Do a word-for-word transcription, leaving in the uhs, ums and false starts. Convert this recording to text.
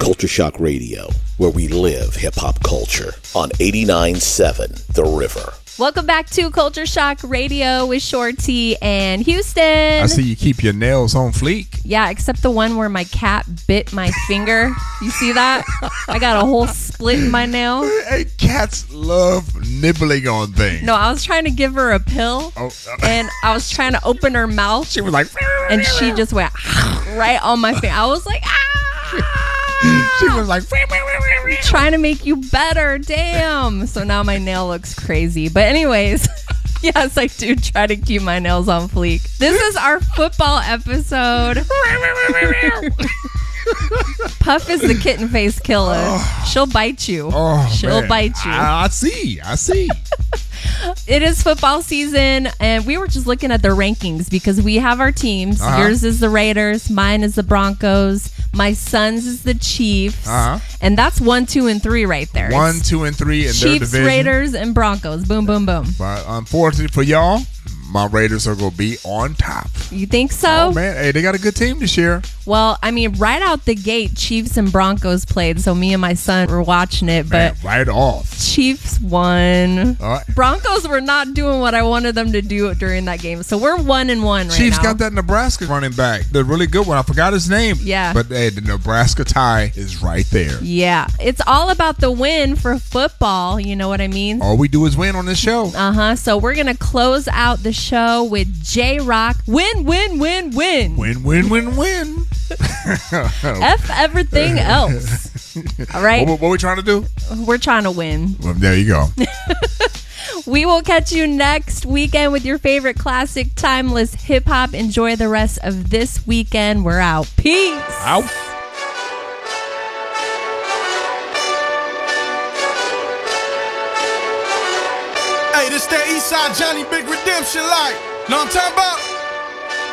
Culture Shock Radio, where we live hip-hop culture on eighty-nine point seven The River. Welcome back to Culture Shock Radio with Shorty and Houston. I see you keep your nails on fleek. Yeah, except the one where my cat bit my finger. You see that? I got a whole split in my nail. Hey, cats love nibbling on things. No, I was trying to give her a pill, Oh, uh, and I was trying to open her mouth. She was like, and she just went right on my finger. I was like, ah! She was like, trying to make you better. Damn. So now my nail looks crazy. But anyways, yes, I do try to keep my nails on fleek. This is our football episode. Puff is the kitten face killer. Oh. She'll bite you. Oh, She'll man. bite you. I, I see. I see. It is football season, and we were just looking at the rankings because we have our teams. Uh-huh. Yours is the Raiders, mine is the Broncos, my son's is the Chiefs, Uh-huh. and that's one, two, and three right there. One, It's two, and three in their Chiefs, division. Raiders, and Broncos. Boom, boom, boom. But unfortunately for y'all, my Raiders are going to be on top. You think so? Oh, man. Hey, they got a good team this year. Well, I mean, right out the gate, Chiefs and Broncos played, so me and my son were watching it, Man, but right off. Chiefs won. All right. Broncos were not doing what I wanted them to do during that game, so we're one and one right Chiefs now. got that Nebraska running back. The really good one. I forgot his name. Yeah. But hey, the Nebraska tie is right there. Yeah, it's all about the win for football. You know what I mean? All we do is win on this show. Uh huh. So we're gonna close out the show with J Rock. Win, win, win, win. Win, win, win, win. F everything else. All right, What, what are we trying to do? we're trying to win. Well, there you go. We will catch you next weekend with your favorite classic, timeless hip hop. Enjoy the rest of this weekend. We're out. Peace. Out. Hey, this that Eastside Johnny Big Redemption like. Know what I'm talking about?